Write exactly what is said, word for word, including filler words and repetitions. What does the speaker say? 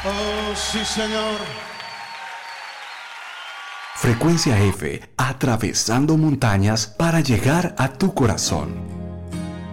Oh, sí, señor. Frecuencia F, atravesando montañas para llegar a tu corazón.